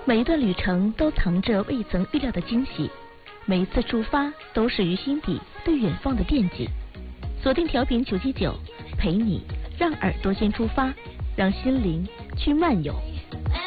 每一段旅程都藏着未曾预料的惊喜，每一次出发都始于心底对远方的惦记。锁定调频979，陪你让耳朵先出发，让心灵去漫游。